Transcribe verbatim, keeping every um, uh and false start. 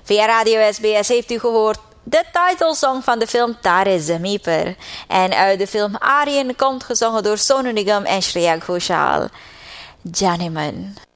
Via Radio S B S heeft u gehoord de titelsong van de film Tare Zami Per. En uit de film Aryan komt gezongen door Sonu Nigam en Shreya Ghoshal. Janeman.